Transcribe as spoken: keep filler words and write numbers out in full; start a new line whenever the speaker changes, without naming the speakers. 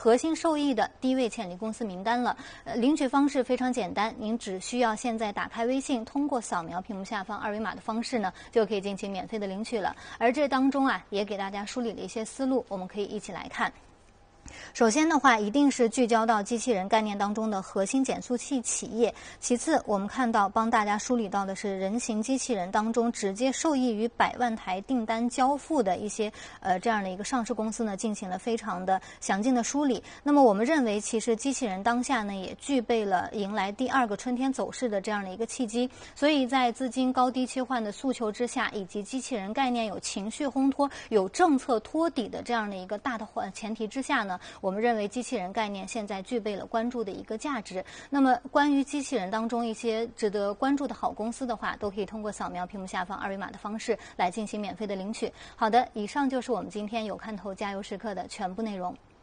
核心受益的低位潜力公司名单了。呃，领取方式非常简单，您只需要现在打开微信，通过扫描屏幕下方二维码的方式呢，就可以进行免费的领取了。而这当中啊，也给大家梳理了一些思路，我们可以一起来看。首先的话，一定是聚焦到机器人概念当中的核心减速器企业。其次，我们看到帮大家梳理到的是人形机器人当中直接受益于百万台订单交付的一些呃这样的一个上市公司呢，进行了非常的详尽的梳理。那么我们认为，其实机器人当下呢，也具备了迎来第二个春天走势的这样的一个契机。所以在资金高低切换的诉求之下，以及机器人概念有情绪烘托、有政策托底的这样的一个大的前提之下呢，我们认为机器人概念现在具备了关注的一个价值。那么关于机器人当中一些值得关注的好公司的话，都可以通过扫描屏幕下方二维码的方式来进行免费的领取。好的，以上就是我们今天有看头加油时刻的全部内容。